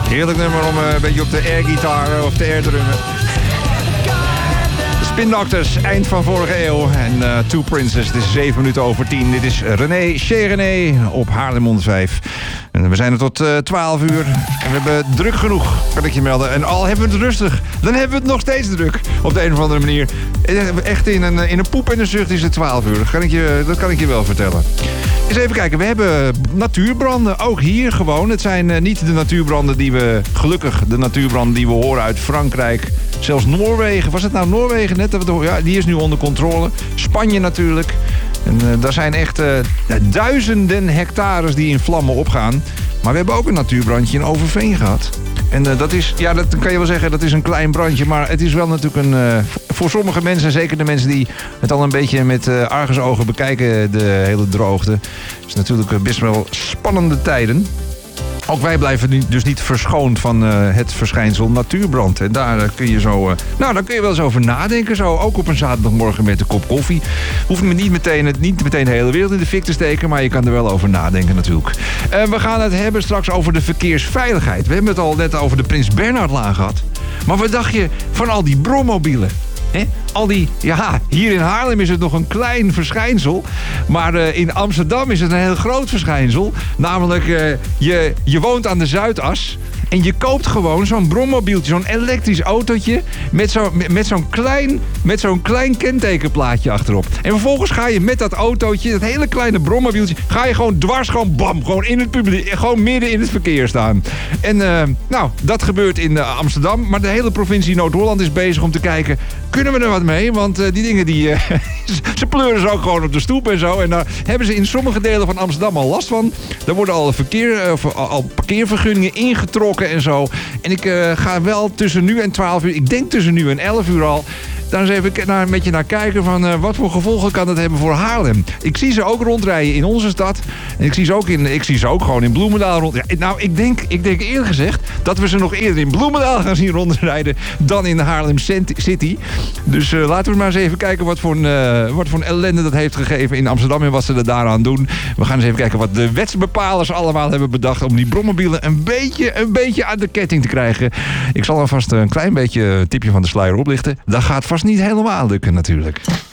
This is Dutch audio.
Heerlijk nummer om een beetje op de airgitaar of de air-drummen. Spin Doctors, eind van vorige eeuw. En Two Princes, het is 7 minuten over 10. Dit is René, Chez René op Haarlem 105. En we zijn er tot 12 uur. En we hebben druk genoeg, kan ik je melden. En al hebben we het rustig, dan hebben we het nog steeds druk. Op de een of andere manier. Echt in een poep en een zucht is het 12 uur. Dat kan ik je wel vertellen. Eens even kijken, we hebben natuurbranden, ook hier gewoon. Het zijn niet de natuurbranden die we, gelukkig de natuurbranden die we horen uit Frankrijk. Zelfs Noorwegen, was het nou Noorwegen net? Ja, die is nu onder controle. Spanje natuurlijk. En daar zijn echt duizenden hectares die in vlammen opgaan. Maar we hebben ook een natuurbrandje in Overveen gehad. En dat is, ja, dat kan je wel zeggen, dat is een klein brandje. Maar het is wel natuurlijk voor sommige mensen, zeker de mensen die het al een beetje met argusogen bekijken, de hele droogte. Het is natuurlijk best wel spannende tijden. Ook wij blijven dus niet verschoond van het verschijnsel natuurbrand. En daar kun je zo... daar kun je wel eens over nadenken. Zo. Ook op een zaterdagmorgen met een kop koffie. Hoeft niet meteen de hele wereld in de fik te steken. Maar je kan er wel over nadenken natuurlijk. We gaan het hebben straks over de verkeersveiligheid. We hebben het al net over de Prins Bernhardlaan gehad. Maar wat dacht je van al die brommobielen? Hier in Haarlem is het nog een klein verschijnsel. Maar in Amsterdam is het een heel groot verschijnsel. Namelijk, je woont aan de Zuidas. En je koopt gewoon zo'n brommobieltje, zo'n elektrisch autootje met zo'n klein kentekenplaatje achterop. En vervolgens ga je met dat autootje, dat hele kleine brommobieltje, ga je gewoon dwars, gewoon in het publiek, gewoon midden in het verkeer staan. En dat gebeurt in Amsterdam. Maar de hele provincie Noord-Holland is bezig om te kijken, kunnen we er wat mee? Want die dingen ze pleuren ze ook gewoon op de stoep en zo. En daar hebben ze in sommige delen van Amsterdam al last van. Daar worden al parkeervergunningen ingetrokken en zo. En ik ga wel tussen nu en 12 uur, ik denk tussen nu en 11 uur al, daar eens even een beetje naar kijken van wat voor gevolgen kan dat hebben voor Haarlem. Ik zie ze ook rondrijden in onze stad. En ik zie ze ook gewoon in Bloemendaal rond. Ja, ik denk eerlijk gezegd dat we ze nog eerder in Bloemendaal gaan zien rondrijden dan in Haarlem City. Dus laten we maar eens even kijken wat voor ellende dat heeft gegeven in Amsterdam en wat ze er daaraan doen. We gaan eens even kijken wat de wetsbepalers allemaal hebben bedacht om die brommobielen een beetje aan de ketting te krijgen. Ik zal alvast een klein beetje tipje van de sluier oplichten. Dat gaat vast niet helemaal lukken natuurlijk.